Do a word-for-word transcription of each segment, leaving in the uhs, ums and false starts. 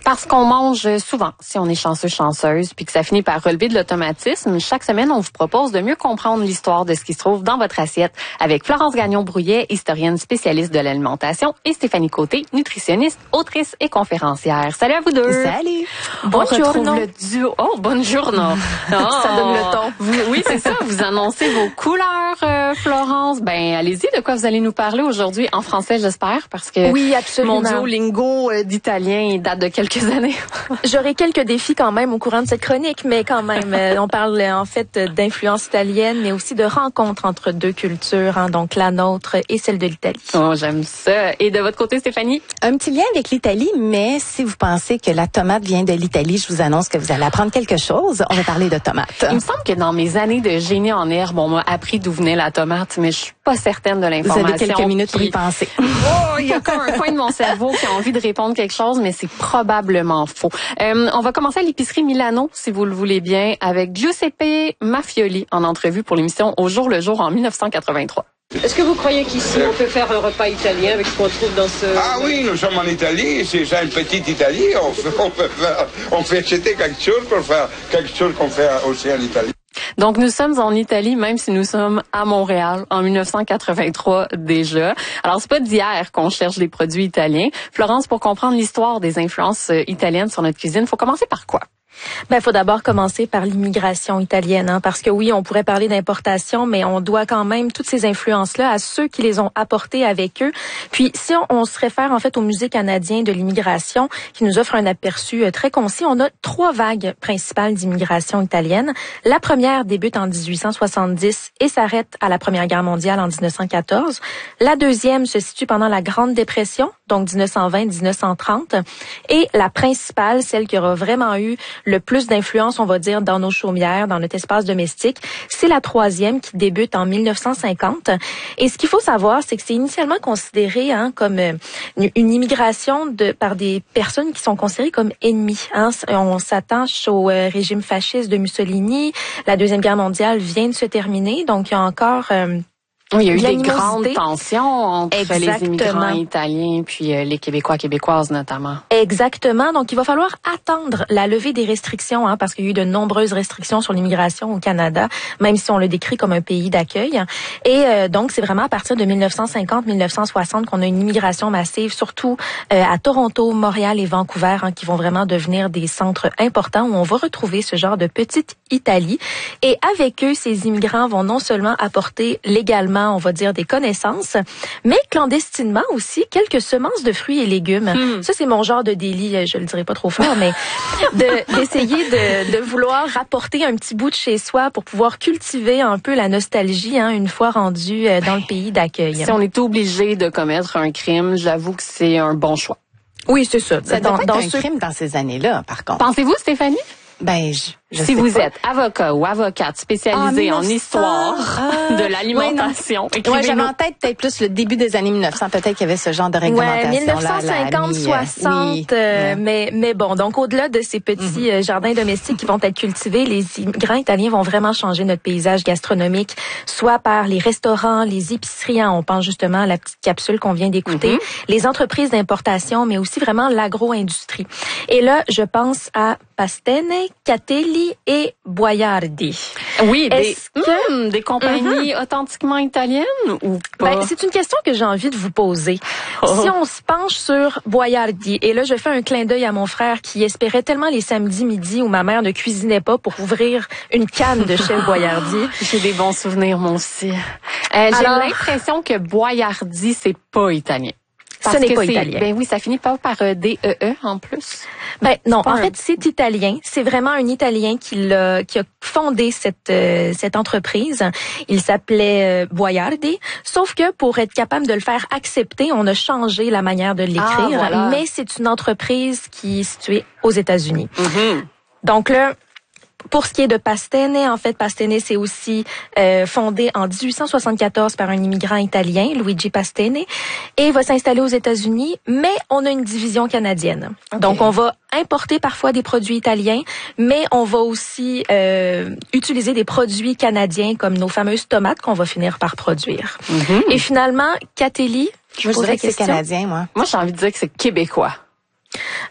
Parce qu'on mange souvent, si on est chanceux, chanceuse, puis que ça finit par relever de l'automatisme, chaque semaine, on vous propose de mieux comprendre l'histoire de ce qui se trouve dans votre assiette avec Florence Gagnon-Brouillet, historienne spécialiste de l'alimentation, et Stéphanie Côté, nutritionniste, autrice et conférencière. Salut à vous deux! Salut! Bonjour! Le duo. Oh, bonjour! Oh, ça donne le ton. Vous, oui, c'est ça. Vous annoncez vos couleurs, euh, Florence. Ben, allez-y. De quoi vous allez nous parler aujourd'hui en français, j'espère, parce que oui, absolument. Mon Duolingo euh, d'italien, il date de quelques années. J'aurai quelques défis quand même au courant de cette chronique, mais quand même, euh, on parle en fait d'influence italienne, mais aussi de rencontres entre deux cultures, hein, donc la nôtre et celle de l'Italie. Oh, j'aime ça. Et de votre côté, Stéphanie? Un petit lien avec l'Italie, mais si vous pensez que la tomate vient de l'Italie, je vous annonce que vous allez apprendre quelque chose. On va parler de tomates. Il me semble que dans mes années de génie en herbe, on m'a appris d'où venait la tomate, mais je suis pas certaine de l'information. Vous avez quelques minutes pour y penser. Oh, il y a comme un coin de mon cerveau qui a envie de répondre quelque chose, mais c'est probablement faux. Euh, on va commencer à l'épicerie Milano, si vous le voulez bien, avec Giuseppe Mafioli en entrevue pour l'émission Au jour le jour en dix-neuf cent quatre-vingt-trois. Est-ce que vous croyez qu'ici, on peut faire un repas italien avec ce qu'on trouve dans ce... Ah oui, nous sommes en Italie, c'est ça une petite Italie, on fait, on peut faire, on fait acheter quelque chose pour faire quelque chose qu'on fait aussi en Italie. Donc, nous sommes en Italie, même si nous sommes à Montréal en dix-neuf cent quatre-vingt-trois déjà. Alors, c'est pas d'hier qu'on cherche des produits italiens. Florence, pour comprendre l'histoire des influences italiennes sur notre cuisine, faut commencer par quoi? Ben, il faut d'abord commencer par l'immigration italienne, hein, parce que oui, on pourrait parler d'importation, mais on doit quand même toutes ces influences-là à ceux qui les ont apportées avec eux. Puis, si on, on se réfère en fait au Musée canadien de l'immigration, qui nous offre un aperçu euh, très concis, on a trois vagues principales d'immigration italienne. La première débute en dix-huit cent soixante-dix et s'arrête à la Première Guerre mondiale en dix-neuf cent quatorze. La deuxième se situe pendant la Grande Dépression, donc dix-neuf cent vingt à dix-neuf cent trente. Et la principale, celle qui aura vraiment eu le plus d'influence, on va dire, dans nos chaumières, dans notre espace domestique, c'est la troisième qui débute en dix-neuf cent cinquante. Et ce qu'il faut savoir, c'est que c'est initialement considéré hein, comme une, une immigration de par des personnes qui sont considérées comme ennemies. Hein. On s'attache au euh, régime fasciste de Mussolini. La Deuxième Guerre mondiale vient de se terminer, donc il y a encore... Euh, Oui, il y a eu des grandes tensions entre Exactement. les immigrants italiens puis euh, les Québécois, Québécoises notamment. Exactement. Donc, il va falloir attendre la levée des restrictions, hein, parce qu'il y a eu de nombreuses restrictions sur l'immigration au Canada, même si on le décrit comme un pays d'accueil. Et euh, donc, c'est vraiment à partir de dix-neuf cent cinquante à dix-neuf cent soixante qu'on a une immigration massive, surtout euh, à Toronto, Montréal et Vancouver, hein, qui vont vraiment devenir des centres importants où on va retrouver ce genre de petite Italie. Et avec eux, ces immigrants vont non seulement apporter légalement, on va dire, des connaissances, mais clandestinement aussi quelques semences de fruits et légumes. Mm. Ça, c'est mon genre de délit, je le dirai pas trop fort, mais de, d'essayer de, de vouloir rapporter un petit bout de chez soi pour pouvoir cultiver un peu la nostalgie, hein, une fois rendu dans le pays d'accueil. Si on est obligé de commettre un crime, j'avoue que c'est un bon choix. Oui, c'est ça. Ça dans, doit être dans un ce... crime dans ces années-là, par contre. Pensez-vous, Stéphanie? Ben, je, je si sais vous pas. êtes avocat ou avocate spécialisé ah, en histoire ah, de l'alimentation, ouais, ouais, j'avais en tête peut-être plus le début des années mille neuf cents, peut-être qu'il y avait ce genre de réglementation ouais, dix-neuf cent cinquante soixante, oui. euh, mais mais bon, donc au-delà de ces petits mm-hmm. euh, jardins domestiques qui vont être cultivés, les immigrants italiens vont vraiment changer notre paysage gastronomique, soit par les restaurants, les épiceries, hein, on pense justement à la petite capsule qu'on vient d'écouter, mm-hmm. les entreprises d'importation, mais aussi vraiment l'agro-industrie. Et là, je pense à Pastene, Catelli et Boiardi. Oui, des, que... mmh, des compagnies mm-hmm. authentiquement italiennes ou pas? Ben, c'est une question que j'ai envie de vous poser. Oh. Si on se penche sur Boiardi, et là je fais un clin d'œil à mon frère qui espérait tellement les samedis midi où ma mère ne cuisinait pas pour ouvrir une canne de chef Boiardi. J'ai des bons souvenirs, moi aussi. Euh, j'ai Alors... l'impression que Boiardi, c'est pas italien. Parce ce n'est que pas italien. Ben oui, ça finit pas par euh, D E E en plus. Ben non, en un... fait, c'est italien. C'est vraiment un Italien qui l'a, qui a fondé cette euh, cette entreprise. Il s'appelait euh, Boiardi. Sauf que pour être capable de le faire accepter, on a changé la manière de l'écrire. Ah, voilà. Mais c'est une entreprise qui est située aux États-Unis. Mm-hmm. Donc là. Pour ce qui est de Pastene, en fait, Pastene, c'est aussi euh, fondé en dix-huit cent soixante-quatorze par un immigrant italien, Luigi Pastene, et va s'installer aux États-Unis, mais on a une division canadienne. Okay. Donc, on va importer parfois des produits italiens, mais on va aussi euh, utiliser des produits canadiens comme nos fameuses tomates qu'on va finir par produire. Mm-hmm. Et finalement, Catelli, je, je dirais que c'est canadien, moi. Moi, j'ai envie de dire que c'est québécois.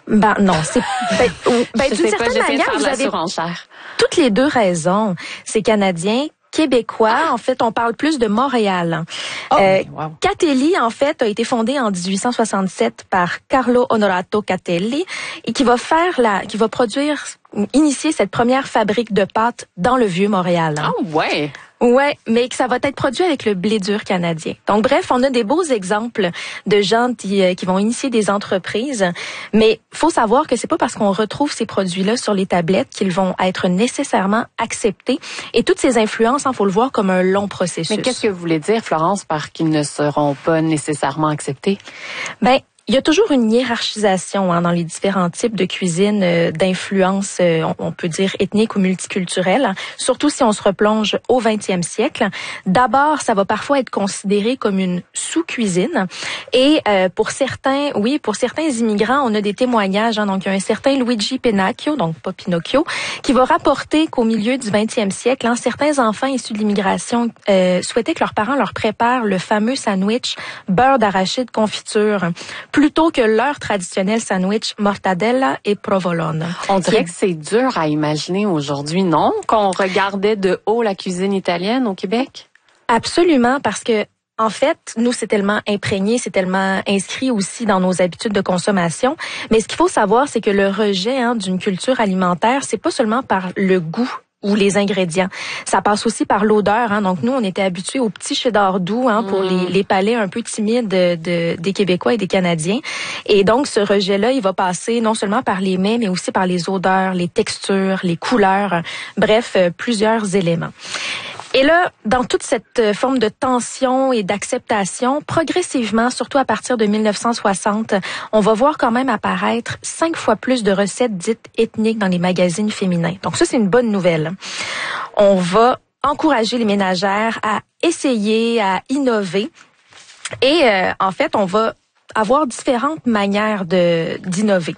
Ben non, c'est ben, ben, d'une certaine pas, manière, vous avez surenchère. toutes les deux raisons. C'est canadien. Québécois, en fait, on parle plus de Montréal. Oh, euh, wow. Catelli, en fait, a été fondé en dix-huit cent soixante-sept par Carlo Onorato Catelli et qui va faire la, qui va produire, initier cette première fabrique de pâtes dans le vieux Montréal. Ah oh, ouais. Ouais, mais que ça va être produit avec le blé dur canadien. Donc bref, on a des beaux exemples de gens qui, qui vont initier des entreprises, mais faut savoir que c'est pas parce qu'on retrouve ces produits-là sur les tablettes qu'ils vont être nécessairement acceptés. Et toutes ces influences, il faut le voir comme un long processus. Mais qu'est-ce que vous voulez dire, Florence, par qu'ils ne seront pas nécessairement acceptés? Ben, il y a toujours une hiérarchisation hein, dans les différents types de cuisine euh, d'influence, euh, on, on peut dire ethnique ou multiculturelle, hein, surtout si on se replonge au vingtième siècle. D'abord, ça va parfois être considéré comme une sous-cuisine. Et euh, pour certains, oui, pour certains immigrants, on a des témoignages. Hein, donc, il y a un certain Luigi Pennacchio, donc pas Pinocchio, qui va rapporter qu'au milieu du vingtième siècle, hein, certains enfants issus de l'immigration euh, souhaitaient que leurs parents leur préparent le fameux sandwich beurre d'arachide confiture, plutôt que leur traditionnel sandwich mortadella et provolone. On dirait que c'est dur à imaginer aujourd'hui, non? Qu'on regardait de haut la cuisine italienne au Québec? Absolument, parce que en fait, nous, c'est tellement imprégné, c'est tellement inscrit aussi dans nos habitudes de consommation. Mais ce qu'il faut savoir, c'est que le rejet hein, d'une culture alimentaire, c'est pas seulement par le goût ou les ingrédients. Ça passe aussi par l'odeur. Hein. Donc, nous, on était habitués aux petits cheddar doux hein, pour mmh. les, les palais un peu timides de, de, des Québécois et des Canadiens. Et donc, ce rejet-là, il va passer non seulement par les mets, mais aussi par les odeurs, les textures, les couleurs, bref, euh, plusieurs éléments. Et là, dans toute cette forme de tension et d'acceptation, progressivement, surtout à partir de mille neuf cent soixante, on va voir quand même apparaître cinq fois plus de recettes dites ethniques dans les magazines féminins. Donc ça, c'est une bonne nouvelle. On va encourager les ménagères à essayer, à innover. Et euh, en fait, on va avoir différentes manières de d'innover.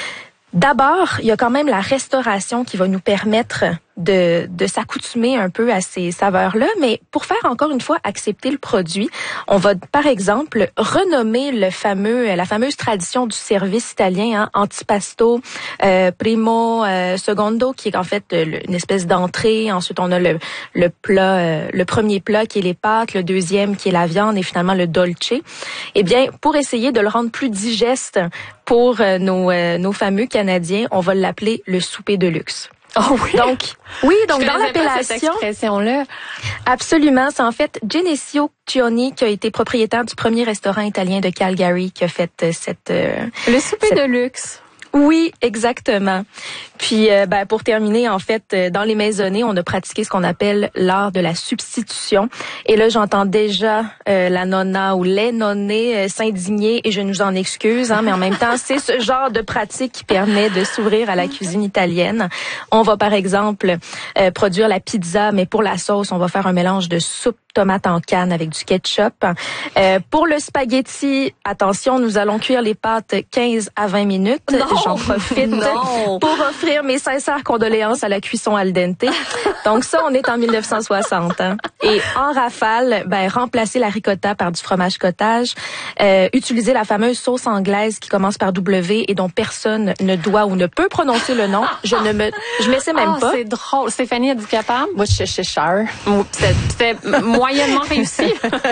D'abord, il y a quand même la restauration qui va nous permettre de, de s'accoutumer un peu à ces saveurs-là, mais pour faire encore une fois accepter le produit, on va par exemple renommer le fameux, la fameuse tradition du service italien, hein, antipasto, euh, primo, euh, secondo, qui est en fait euh, une espèce d'entrée. Ensuite, on a le, le plat, euh, le premier plat qui est les pâtes, le deuxième qui est la viande et finalement le dolce. Eh bien, pour essayer de le rendre plus digeste pour euh, nos, euh, nos fameux Canadiens, on va l'appeler le souper de luxe. Oh oui. Donc, oui, donc Je dans l'appellation. Pas cette expression-là. Absolument. C'est en fait Genesio Cioni qui a été propriétaire du premier restaurant italien de Calgary qui a fait cette. Euh, Le souper cette... de luxe. Oui, exactement. Puis, euh, ben, pour terminer, en fait, euh, dans les maisonnées, on a pratiqué ce qu'on appelle l'art de la substitution. Et là, j'entends déjà euh, la nonna ou les nonnés euh, s'indigner et je nous en excuse, hein, mais en même temps, c'est ce genre de pratique qui permet de s'ouvrir à la cuisine italienne. On va, par exemple, euh, produire la pizza, mais pour la sauce, on va faire un mélange de soupe tomate en canne avec du ketchup. Euh, pour le spaghetti, attention, nous allons cuire les pâtes quinze à vingt minutes. Non, J'en profite non. pour offrir mes sincères condoléances à la cuisson al dente. Donc ça, on est en mille neuf cent soixante. Hein. Et en rafale, ben remplacer la ricotta par du fromage cottage, euh, utiliser la fameuse sauce anglaise qui commence par W et dont personne ne doit ou ne peut prononcer le nom. Je ne me, je m'essaie même oh, pas. C'est drôle. Stéphanie, êtes-vous capable? Moi, je suis Cheshire. C'était moyennement réussi.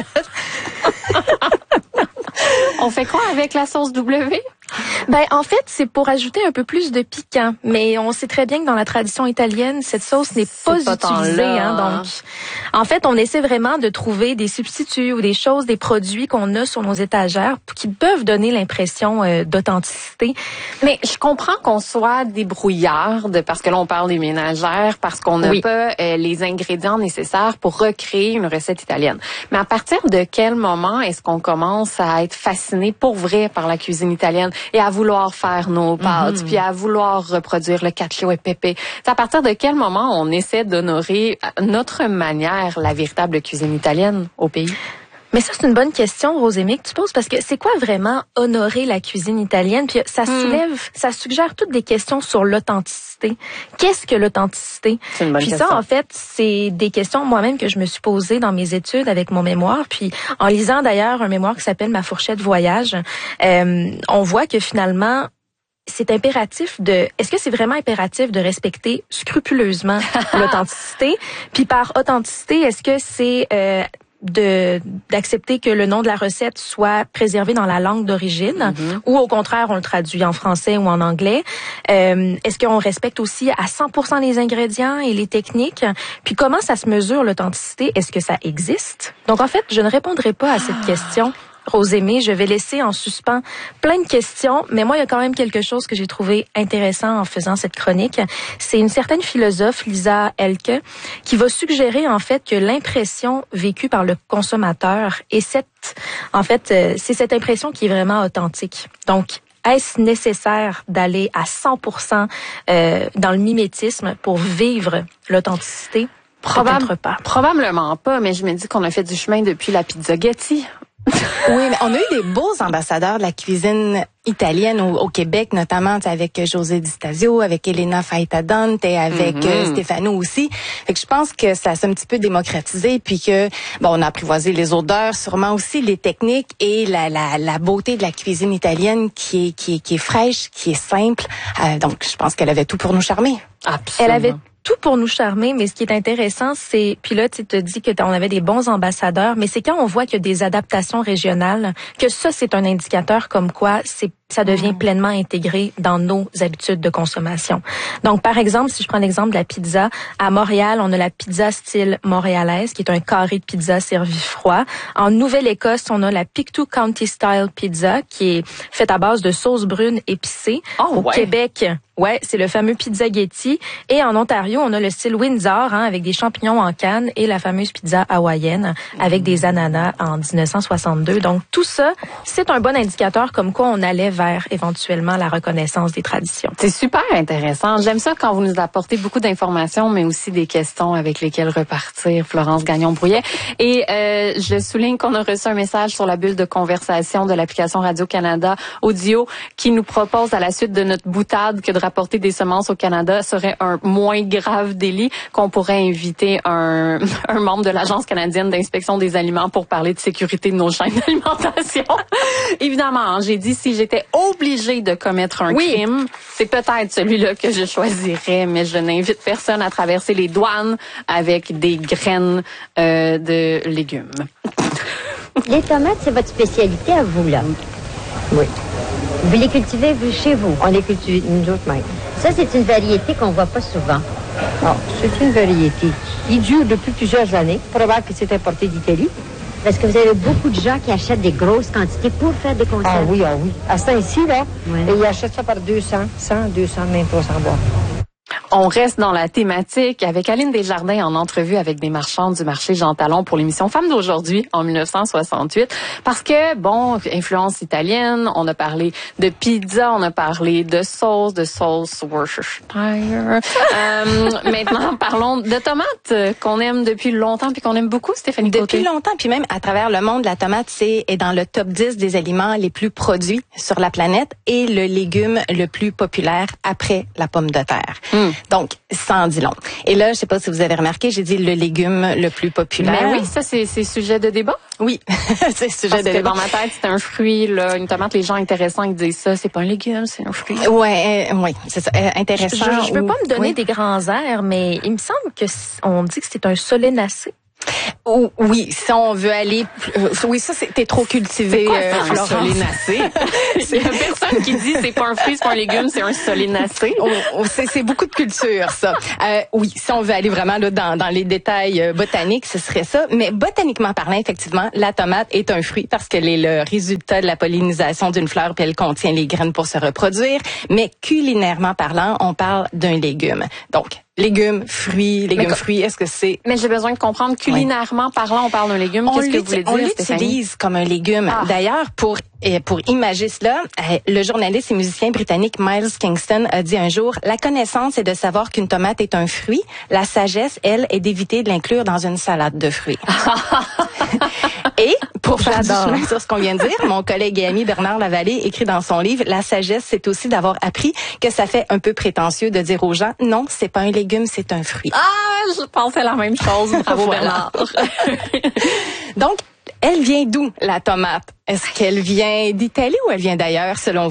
On fait quoi avec la sauce W? Ben en fait, c'est pour ajouter un peu plus de piquant, mais on sait très bien que dans la tradition italienne, cette sauce n'est pas, pas utilisée. Hein, donc, en fait, on essaie vraiment de trouver des substituts ou des choses, des produits qu'on a sur nos étagères qui peuvent donner l'impression euh, d'authenticité. Mais je comprends qu'on soit débrouillarde parce que là on parle des ménagères, parce qu'on n'a oui. pas euh, les ingrédients nécessaires pour recréer une recette italienne. Mais à partir de quel moment est-ce qu'on commence à être fasciné pour vrai par la cuisine italienne? Et à vouloir faire nos pâtes, mm-hmm. puis à vouloir reproduire le cacio e pepe. C'est à partir de quel moment on essaie d'honorer notre manière la véritable cuisine italienne au pays? Mais ça, c'est une bonne question, Rosémie, que tu poses, parce que c'est quoi vraiment honorer la cuisine italienne? Puis ça soulève, mm. ça suggère toutes des questions sur l'authenticité. Qu'est-ce que l'authenticité? C'est une bonne puis question. ça, en fait, c'est des questions moi-même que je me suis posées dans mes études avec mon mémoire. Puis en lisant d'ailleurs un mémoire qui s'appelle Ma fourchette voyage, euh, on voit que finalement, c'est impératif de, est-ce que c'est vraiment impératif de respecter scrupuleusement l'authenticité? Puis par authenticité, est-ce que c'est euh, de d'accepter que le nom de la recette soit préservé dans la langue d'origine, mm-hmm. ou au contraire on le traduit en français ou en anglais? Euh, est-ce qu'on respecte aussi à cent pour cent les ingrédients et les techniques? Puis comment ça se mesure l'authenticité? Est-ce que ça existe? Donc en fait, je ne répondrai pas à cette question. Rosémée, je vais laisser en suspens plein de questions, mais moi, il y a quand même quelque chose que j'ai trouvé intéressant en faisant cette chronique. C'est une certaine philosophe, Lisa Elke, qui va suggérer, en fait, que l'impression vécue par le consommateur est cette, en fait, c'est cette impression qui est vraiment authentique. Donc, est-ce nécessaire d'aller à cent pour cent euh, dans le mimétisme pour vivre l'authenticité? Probable, Peut-être pas. Probablement pas, mais je me dis qu'on a fait du chemin depuis la pizza Getty. Oui, mais on a eu des beaux ambassadeurs de la cuisine italienne au, au Québec, notamment avec José Di Stasio, avec Elena Faitadante, avec mm-hmm. euh, Stefano aussi. Fait que je pense que ça s'est un petit peu démocratisé, puis que bon, on a apprivoisé les odeurs, sûrement aussi les techniques et la, la, la beauté de la cuisine italienne qui est qui est, qui est fraîche, qui est simple. Euh, donc, je pense qu'elle avait tout pour nous charmer. Absolument. Elle avait tout pour nous charmer, mais ce qui est intéressant, c'est, puis là, tu te dis que on avait des bons ambassadeurs, mais c'est quand on voit qu'il y a des adaptations régionales, que ça, c'est un indicateur comme quoi c'est ça devient mmh. pleinement intégré dans nos habitudes de consommation. Donc, par exemple, si je prends l'exemple de la pizza, à Montréal, on a la pizza style montréalaise, qui est un carré de pizza servi froid. En Nouvelle-Écosse, on a la Pictou County Style Pizza, qui est faite à base de sauce brune épicée. Oh, Au ouais. Québec, ouais, c'est le fameux pizza Getty. Et en Ontario, on a le style Windsor, hein, avec des champignons en canne, et la fameuse pizza hawaïenne, avec mmh. des ananas en dix-neuf cent soixante-deux. Donc, tout ça, c'est un bon indicateur comme quoi on allait vers éventuellement la reconnaissance des traditions. C'est super intéressant. J'aime ça quand vous nous apportez beaucoup d'informations, mais aussi des questions avec lesquelles repartir, Florence Gagnon-Brouillet. Et euh, je souligne qu'on a reçu un message sur la bulle de conversation de l'application Radio-Canada Audio qui nous propose, à la suite de notre boutade que de rapporter des semences au Canada serait un moins grave délit, qu'on pourrait inviter un, un membre de l'Agence canadienne d'inspection des aliments pour parler de sécurité de nos chaînes d'alimentation. Évidemment, hein, j'ai dit si j'étais obligée de commettre un oui. crime, c'est peut-être celui-là que je choisirais, mais je n'invite personne à traverser les douanes avec des graines euh, de légumes. Les tomates, c'est votre spécialité à vous, là? Oui. Vous les cultivez vous, chez vous? On les cultive nous autres mêmes. Ça, c'est une variété qu'on voit pas souvent. Oh, c'est une variété qui dure depuis plusieurs années. Probable que c'est importé d'Italie. Parce que vous avez beaucoup de gens qui achètent des grosses quantités pour faire des conserves. Ah oui, ah oui. À ce temps-ci, là, ouais. et ils achètent ça par deux cents, cent, deux cents, même trois cents boîtes. On reste dans la thématique avec Aline Desjardins en entrevue avec des marchands du marché Jean Talon pour l'émission Femmes d'aujourd'hui en dix-neuf cent soixante-huit. Parce que, bon, influence italienne, on a parlé de pizza, on a parlé de sauce, de sauce Worcestershire. euh, maintenant, parlons de tomates qu'on aime depuis longtemps puis qu'on aime beaucoup, Stéphanie Côté. Depuis longtemps, puis même à travers le monde, la tomate c'est est dans le top dix des aliments les plus produits sur la planète et le légume le plus populaire après la pomme de terre. Mm. Donc, ça en dit long. Et là, je sais pas si vous avez remarqué, j'ai dit le légume le plus populaire. Mais oui, ça, c'est, c'est sujet de débat. Oui, c'est sujet Parce de que débat. dans ma tête, c'est un fruit, là. Une tomate, les gens intéressants, ils disent ça. C'est pas un légume, c'est un fruit. Ouais, euh, oui, c'est ça. Euh, intéressant. Je, je, je veux ou... pas me donner oui. des grands airs, mais il me semble que on dit que c'est un solénacé. Oh, oui, si on veut aller... Euh, oui, ça, c'est, t'es trop cultivé, c'est quoi, euh, un Florence. solénacé? Il y a personne qui dit c'est pas un fruit, c'est pas un légume, c'est un solénacé. Oh, oh, c'est, c'est beaucoup de culture, ça. Euh, oui, si on veut aller vraiment là, dans, dans les détails euh, botaniques, ce serait ça. Mais botaniquement parlant, effectivement, la tomate est un fruit parce qu'elle est le résultat de la pollinisation d'une fleur puis elle contient les graines pour se reproduire. Mais culinairement parlant, on parle d'un légume. Donc, légumes, fruits, légumes, fruits, est-ce que c'est... Mais j'ai besoin de comprendre, culinairement oui. parlant, on parle d'un légume. Qu'est-ce que vous voulez dire, On l'utilise comme un légume. Ah. D'ailleurs, pour pour imager cela, le journaliste et musicien britannique Miles Kingston a dit un jour, la connaissance est de savoir qu'une tomate est un fruit. La sagesse, elle, est d'éviter de l'inclure dans une salade de fruits. Et pour faire du chemin sur ce qu'on vient de dire, mon collègue et ami Bernard Lavallée écrit dans son livre, la sagesse, c'est aussi d'avoir appris que ça fait un peu prétentieux de dire aux gens, non, c'est pas un légume, c'est un fruit. Ah, je pensais la même chose. Bravo Bernard. Donc, elle vient d'où, la tomate? Est-ce qu'elle vient d'Italie ou elle vient d'ailleurs, selon vous?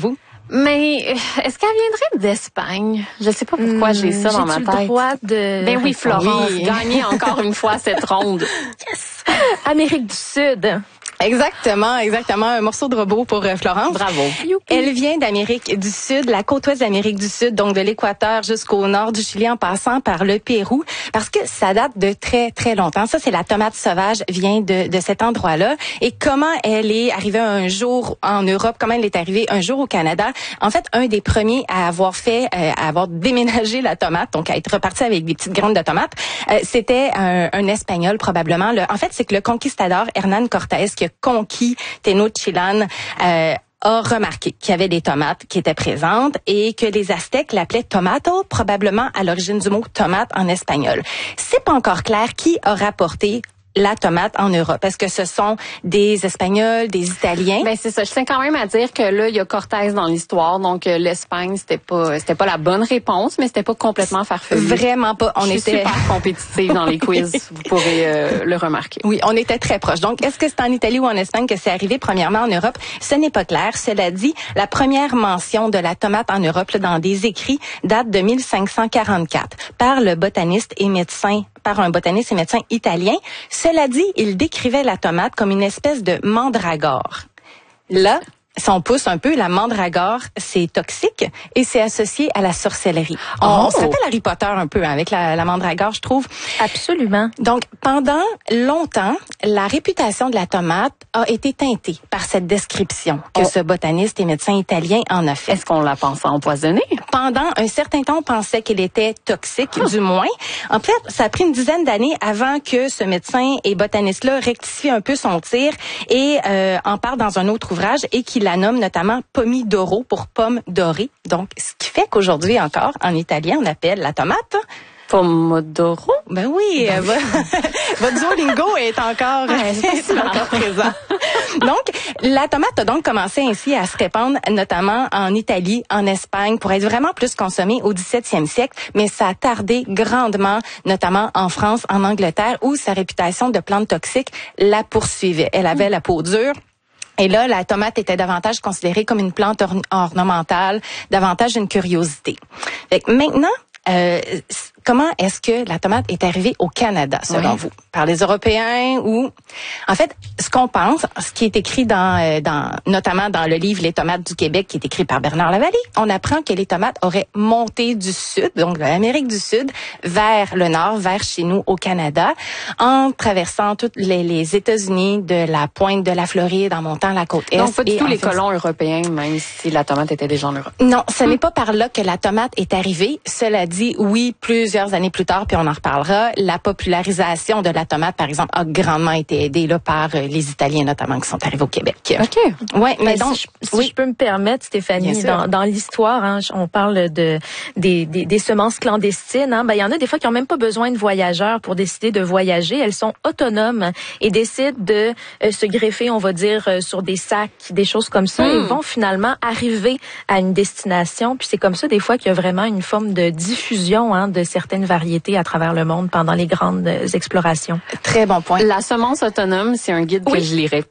Mais est-ce qu'elle viendrait d'Espagne? Je sais pas pourquoi mmh, j'ai ça dans ma tête. J'ai le droit de... Ben oui, Florence, oui. Gagner encore une fois cette ronde. Yes! Amérique du Sud. Exactement, exactement. Un morceau de robot pour euh, Florence. Bravo. Youpi. Elle vient d'Amérique du Sud, la côte ouest d'Amérique du Sud, donc de l'Équateur jusqu'au nord du Chili en passant par le Pérou, parce que ça date de très, très longtemps. Ça, c'est la tomate sauvage, vient de, de cet endroit-là. Et comment elle est arrivée un jour en Europe, comment elle est arrivée un jour au Canada. En fait, un des premiers à avoir fait, euh, à avoir déménagé la tomate, donc à être reparti avec des petites graines de tomates, euh, c'était un, un Espagnol probablement. Le, en fait, c'est que le conquistador Hernán Cortés, qui a conquis Tenochtitlan, euh, a remarqué qu'il y avait des tomates qui étaient présentes et que les Aztèques l'appelaient tomato, probablement à l'origine du mot tomate en espagnol. C'est pas encore clair qui a rapporté la tomate en Europe. Est-ce que ce sont des Espagnols, des Italiens? Ben c'est ça. Je tiens quand même à dire que là, il y a Cortés dans l'histoire, donc euh, l'Espagne, c'était pas, c'était pas la bonne réponse, mais c'était pas complètement farfelu. Vraiment pas. On Je était suis super compétitive dans les quiz. Vous pourrez euh, le remarquer. Oui, on était très proches. Donc, est-ce que c'est en Italie ou en Espagne que c'est arrivé premièrement en Europe? Ce n'est pas clair. Cela dit, la première mention de la tomate en Europe là, dans des écrits date de mille cinq cent quarante-quatre par le botaniste et médecin par un botaniste et médecin italien. Cela dit, il décrivait la tomate comme une espèce de mandragore. Là, si on pousse un peu, la mandragore, c'est toxique et c'est associé à la sorcellerie. On, oh. on se rappelle Harry Potter un peu hein, avec la, la mandragore, je trouve. Absolument. Donc, pendant longtemps, la réputation de la tomate a été teintée par cette description que oh. ce botaniste et médecin italien en a fait. Est-ce qu'on la pense empoisonnée? Pendant un certain temps, on pensait qu'elle était toxique, oh. du moins. En fait, ça a pris une dizaine d'années avant que ce médecin et botaniste-là rectifie un peu son tir et euh, en parle dans un autre ouvrage et qu'il la nomme notamment pomidoro pour pomme dorée. Donc, ce qui fait qu'aujourd'hui encore, en italien, on appelle la tomate pomodoro. Ben oui, euh, votre Duolingo est encore, ouais, est encore présent. Donc, la tomate a donc commencé ainsi à se répandre, notamment en Italie, en Espagne, pour être vraiment plus consommée au dix-septième siècle, mais ça a tardé grandement, notamment en France, en Angleterre, où sa réputation de plante toxique la poursuivait. Elle avait mmh. la peau dure. Et là, la tomate était davantage considérée comme une plante or- ornementale, davantage une curiosité. Fait que maintenant, euh, comment est-ce que la tomate est arrivée au Canada, selon oui. vous? Par les Européens ou... En fait, ce qu'on pense, ce qui est écrit dans, euh, dans, notamment dans le livre Les tomates du Québec, qui est écrit par Bernard Lavallée, on apprend que les tomates auraient monté du sud, donc de l'Amérique du Sud, vers le nord, vers chez nous au Canada, en traversant toutes les, les États-Unis, de la pointe de la Floride, en montant la côte est. Donc, pas du tout les fait... colons européens, même si la tomate était déjà en Europe. Non, ce hum. n'est pas par là que la tomate est arrivée. Cela dit, oui, plusieurs années plus tard, puis on en reparlera, la popularisation de la tomate, par exemple, a grandement été aidée là, par les Italiens, notamment, qui sont arrivés au Québec. OK. Ouais, mais ben, donc, si, je, si oui. je peux me permettre, Stéphanie, dans, dans l'histoire, hein, on parle de des, des, des semences clandestines. Hein, ben, il y en a des fois qui n'ont même pas besoin de voyageurs pour décider de voyager. Elles sont autonomes et décident de euh, se greffer, on va dire, euh, sur des sacs, des choses comme ça, mm. et vont finalement arriver à une destination. Puis c'est comme ça, des fois, qu'il y a vraiment une forme de diffusion hein, de certaines variétés à travers le monde pendant les grandes euh, explorations. Très bon point. La semence autonome, c'est un guide oui. que je lirais.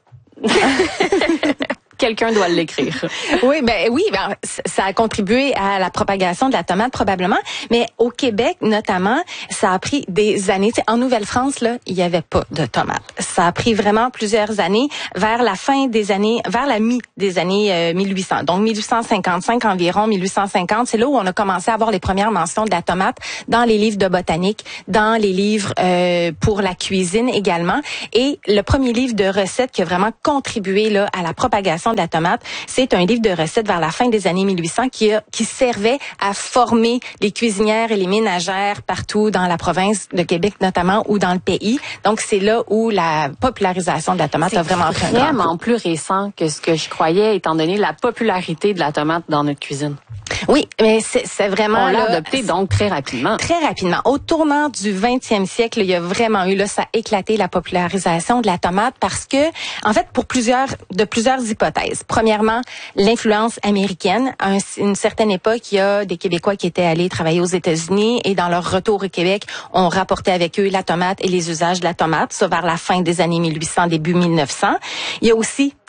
Quelqu'un doit l'écrire. Oui, ben oui, ben, ça a contribué à la propagation de la tomate probablement, mais au Québec notamment, ça a pris des années. Tu sais, en Nouvelle-France là, il y avait pas de tomates. Ça a pris vraiment plusieurs années, vers la fin des années, vers la mi des années euh, mille huit cents. Donc mille huit cent cinquante-cinq environ, mille huit cent cinquante, c'est là où on a commencé à avoir les premières mentions de la tomate dans les livres de botanique, dans les livres euh, pour la cuisine également. Et le premier livre de recettes qui a vraiment contribué là à la propagation de la tomate, c'est un livre de recettes vers la fin des années mille huit cents qui, a, qui servait à former les cuisinières et les ménagères partout dans la province de Québec notamment ou dans le pays. Donc c'est là où la popularisation de la tomate c'est a vraiment pris un grand coup. C'est vraiment plus récent que ce que je croyais, étant donné la popularité de la tomate dans notre cuisine. Oui, mais c'est, c'est vraiment... On l'a là, adopté donc très rapidement. Très rapidement. Au tournant du vingtième siècle, il y a vraiment eu, là, ça a éclaté la popularisation de la tomate parce que, en fait, pour plusieurs, de plusieurs hypothèses. Premièrement, l'influence américaine. À un, une certaine époque, il y a des Québécois qui étaient allés travailler aux États-Unis et dans leur retour au Québec, on rapportait avec eux la tomate et les usages de la tomate, ça vers la fin des années mille huit cents, début mille neuf cents. Il y a aussi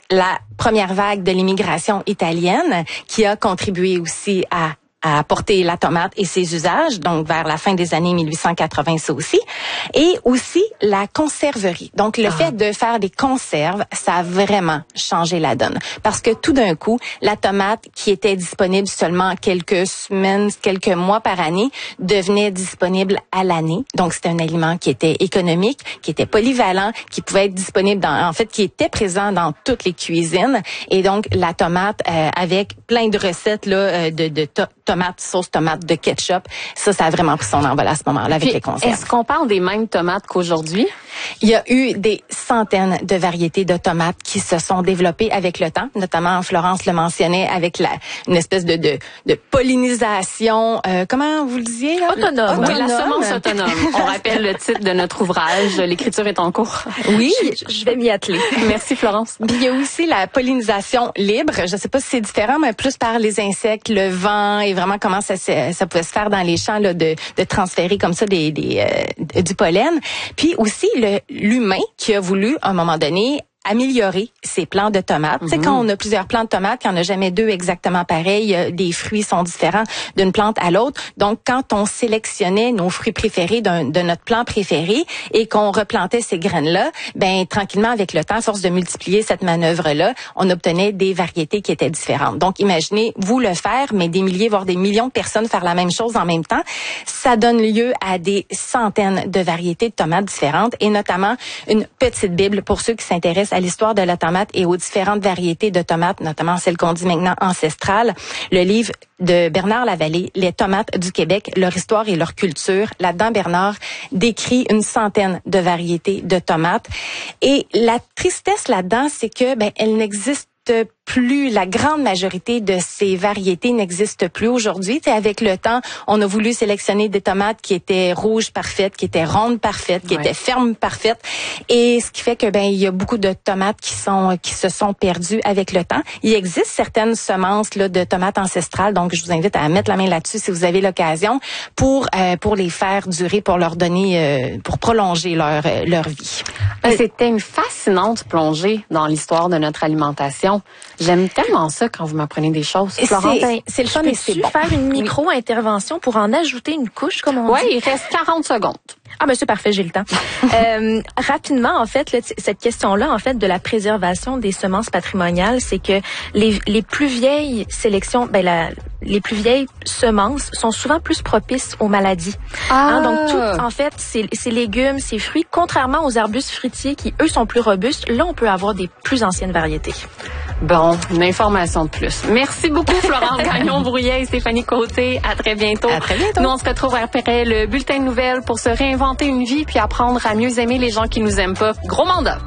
la première vague de l'immigration italienne qui a contribué aussi à à apporter la tomate et ses usages, donc vers la fin des années mille huit cent quatre-vingts, ça aussi. Et aussi la conserverie. Donc, le ah. fait de faire des conserves, ça a vraiment changé la donne. Parce que tout d'un coup, la tomate qui était disponible seulement quelques semaines, quelques mois par année, devenait disponible à l'année. Donc, c'était un aliment qui était économique, qui était polyvalent, qui pouvait être disponible dans, en fait, qui était présent dans toutes les cuisines. Et donc, la tomate, euh, avec plein de recettes, là, euh, de, de to- tomate, sauce tomate, de ketchup. Ça, ça a vraiment pris son envol à ce moment-là avec Puis, les conserves. Est-ce qu'on parle des mêmes tomates qu'aujourd'hui? Il y a eu des centaines de variétés de tomates qui se sont développées avec le temps, notamment Florence le mentionnait avec la une espèce de de, de pollinisation. Euh, comment vous le disiez là? Autonome. Oui, la semence autonome. On rappelle le titre de notre ouvrage. L'écriture est en cours. Oui, je, je vais m'y atteler. Merci Florence. Puis il y a aussi la pollinisation libre. Je ne sais pas si c'est différent, mais plus par les insectes, le vent et vraiment comment ça ça pouvait se faire dans les champs là, de de transférer comme ça des des euh, du pollen. Puis aussi le l'humain qui a voulu, à un moment donné, améliorer ses plants de tomates. Mm-hmm. Tu sais, quand on a plusieurs plants de tomates, il n'y en a jamais deux exactement pareils. Des fruits sont différents d'une plante à l'autre. Donc, quand on sélectionnait nos fruits préférés d'un, de notre plant préféré et qu'on replantait ces graines-là, ben tranquillement, avec le temps, à force de multiplier cette manœuvre-là, on obtenait des variétés qui étaient différentes. Donc, imaginez, vous le faire, mais des milliers, voire des millions de personnes faire la même chose en même temps. Ça donne lieu à des centaines de variétés de tomates différentes et notamment une petite bible pour ceux qui s'intéressent à l'histoire de la tomate et aux différentes variétés de tomates, notamment celles qu'on dit maintenant ancestrales. Le livre de Bernard Lavallée, Les tomates du Québec, leur histoire et leur culture. Là-dedans, Bernard décrit une centaine de variétés de tomates. Et la tristesse là-dedans, c'est que ben elle n'existe plus, la grande majorité de ces variétés n'existent plus aujourd'hui. T'sais, avec le temps, on a voulu sélectionner des tomates qui étaient rouges parfaites, qui étaient rondes parfaites, qui ouais. étaient fermes parfaites, et ce qui fait que ben il y a beaucoup de tomates qui sont qui se sont perdues avec le temps. Il existe certaines semences là de tomates ancestrales, donc je vous invite à mettre la main là-dessus si vous avez l'occasion pour euh, pour les faire durer, pour leur donner, euh, pour prolonger leur euh, leur vie. C'était une fascinante plongée dans l'histoire de notre alimentation. J'aime tellement ça quand vous m'apprenez des choses. Florence, c'est, c'est le fun et c'est bon. Faire une micro-intervention pour en ajouter une couche, comme on ouais, dit? Oui, il reste quarante secondes. Ah ben c'est parfait, j'ai le temps. euh, rapidement, en fait, là, cette question-là, en fait, de la préservation des semences patrimoniales, c'est que les, les plus vieilles sélections, ben la, les plus vieilles semences sont souvent plus propices aux maladies. Ah. Hein, donc tout, en fait, ces, ces légumes, ces fruits, contrairement aux arbustes fruitiers qui eux sont plus robustes, là on peut avoir des plus anciennes variétés. Bon, une information de plus. Merci beaucoup, Florence Gagnon-Brouillet et Stéphanie Côté. À très bientôt. À très bientôt. Nous, on se retrouve après le bulletin de nouvelles pour se réinventer une vie puis apprendre à mieux aimer les gens qui nous aiment pas. Gros mandat!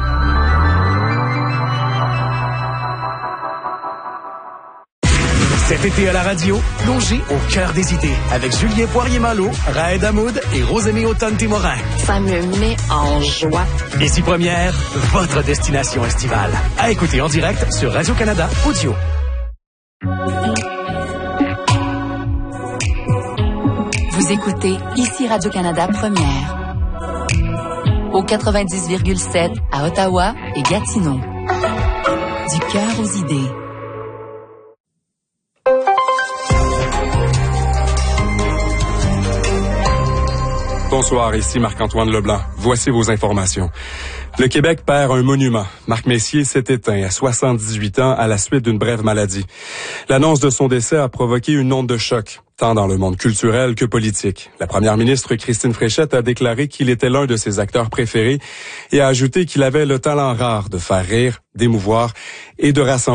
Cet été à la radio, plongez au cœur des idées avec Julien Poirier-Malo, Raed Hamoud et Rosémie Autonne-Témorin. Ça me met en joie. Ici Première, votre destination estivale. À écouter en direct sur Radio-Canada Audio. Vous écoutez Ici Radio-Canada Première. Au quatre-vingt-dix virgule sept à Ottawa et Gatineau. Du cœur aux idées. Bonsoir, ici Marc-Antoine Leblanc. Voici vos informations. Le Québec perd un monument. Marc Messier s'est éteint à soixante-dix-huit ans à la suite d'une brève maladie. L'annonce de son décès a provoqué une onde de choc, tant dans le monde culturel que politique. La première ministre Christine Fréchette a déclaré qu'il était l'un de ses acteurs préférés et a ajouté qu'il avait le talent rare de faire rire, d'émouvoir et de rassembler.